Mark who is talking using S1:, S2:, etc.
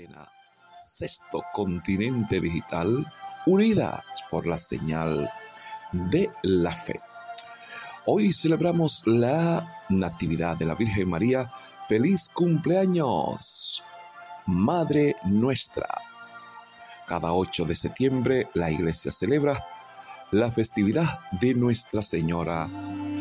S1: Magdalena, Sexto Continente Digital, unidas por la señal de la fe. Hoy celebramos la Natividad de la Virgen María. ¡Feliz cumpleaños, Madre nuestra! Cada 8 de septiembre la Iglesia celebra la festividad de Nuestra Señora